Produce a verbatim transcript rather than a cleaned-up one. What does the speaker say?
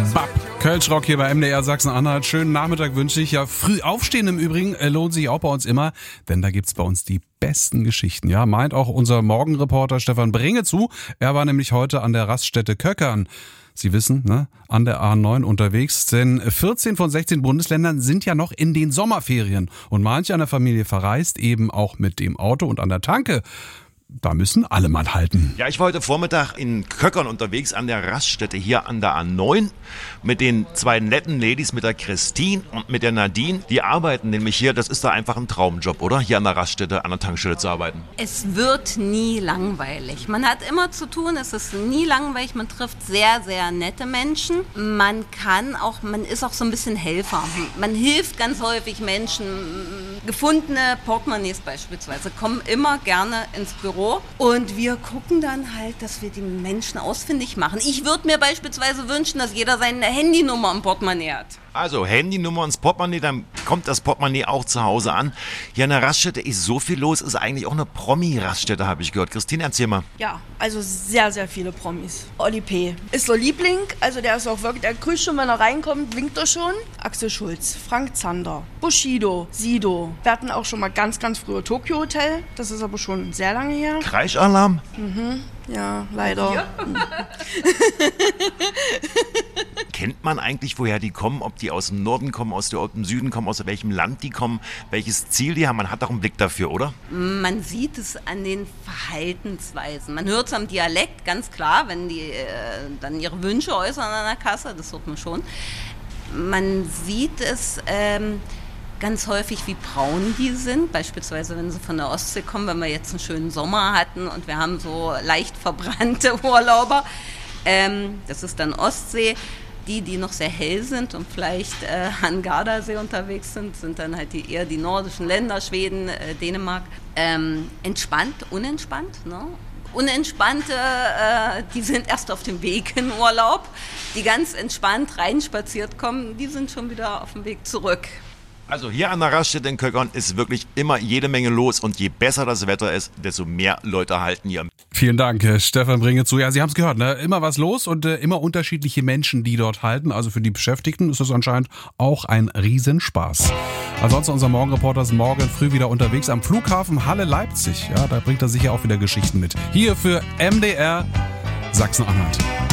Bab. Kölsch-Rock hier bei M D R Sachsen-Anhalt. Schönen Nachmittag wünsche ich. Ja, früh aufstehen im Übrigen äh, lohnt sich auch bei uns immer, denn da gibt's bei uns die besten Geschichten. Ja, meint auch unser Morgenreporter Stefan Bringe zu. Er war nämlich heute an der Raststätte Köckern. Sie wissen, ne, an der A neun unterwegs, denn vierzehn von sechzehn Bundesländern sind ja noch in den Sommerferien. Und manche an der Familie verreist eben auch mit dem Auto und an der Tanke. Da müssen alle mal halten. Ja, ich war heute Vormittag in Köckern unterwegs an der Raststätte hier an der A neun mit den zwei netten Ladies, mit der Christine und mit der Nadine. Die arbeiten nämlich hier, das ist da einfach ein Traumjob, oder? Hier an der Raststätte, an der Tankstelle zu arbeiten. Es wird nie langweilig. Man hat immer zu tun, es ist nie langweilig. Man trifft sehr, sehr nette Menschen. Man kann auch, man ist auch so ein bisschen Helfer. Man hilft ganz häufig Menschen. Gefundene Portemonnaies beispielsweise kommen immer gerne ins Büro. Und wir gucken dann halt, dass wir die Menschen ausfindig machen. Ich würde mir beispielsweise wünschen, dass jeder seine Handynummer im Portemonnaie hat. Also Handynummer ins Portemonnaie, dann kommt das Portemonnaie auch zu Hause an. Hier an der Raststätte ist so viel los, ist eigentlich auch eine Promi-Raststätte, habe ich gehört. Christine, erzähl mal. Ja, also sehr, sehr viele Promis. Oli P. ist der Liebling, also der ist auch wirklich, der grüßt schon, wenn er reinkommt, winkt er schon. Axel Schulz, Frank Zander, Bushido, Sido. Wir hatten auch schon mal ganz, ganz früher Tokyo Hotel, das ist aber schon sehr lange her. Kreischalarm? Mhm, ja, leider. Ja. Kennt man eigentlich, woher die kommen? Ob die aus dem Norden kommen, aus dem Süden kommen, aus welchem Land die kommen, welches Ziel die haben? Man hat doch einen Blick dafür, oder? Man sieht es an den Verhaltensweisen. Man hört es am Dialekt, ganz klar, wenn die äh, dann ihre Wünsche äußern an der Kasse, das hört man schon. Man sieht es ähm, ganz häufig, wie braun die sind, beispielsweise wenn sie von der Ostsee kommen, wenn wir jetzt einen schönen Sommer hatten und wir haben so leicht verbrannte Urlauber. Ähm, das ist dann Ostsee. Die, die noch sehr hell sind und vielleicht äh, an Gardasee unterwegs sind, sind dann halt die, eher die nordischen Länder, Schweden, äh, Dänemark. Ähm, entspannt, unentspannt, ne? Unentspannte, äh, die sind erst auf dem Weg in Urlaub. Die ganz entspannt reinspaziert kommen, die sind schon wieder auf dem Weg zurück. Also hier an der Raststätte in Köckern ist wirklich immer jede Menge los und je besser das Wetter ist, desto mehr Leute halten hier. Vielen Dank, Stefan Bringe zu. Ja, Sie haben es gehört, ne? Immer was los und äh, immer unterschiedliche Menschen, die dort halten. Also für die Beschäftigten ist das anscheinend auch ein Riesenspaß. Ansonsten unser Morgenreporter ist morgen früh wieder unterwegs am Flughafen Halle-Leipzig. Ja, da bringt er sicher auch wieder Geschichten mit. Hier für M D R Sachsen-Anhalt.